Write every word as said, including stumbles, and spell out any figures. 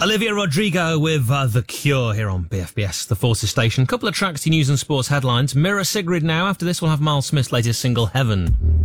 Olivia Rodrigo with uh, The Cure here on B F B S, the Forces Station. Couple of tracks to news and sports headlines. Mirror Sigrid now. After this, we'll have Miles Smith's latest single, Heaven.